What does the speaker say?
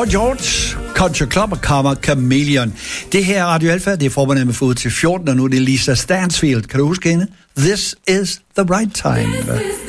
Boy George, Country Club og Karma Chameleon. Det her er Radio Alfa, det er forbundet med fod til 14, og nu er det Lisa Stansfield. Kan du huske hende? This is the right time.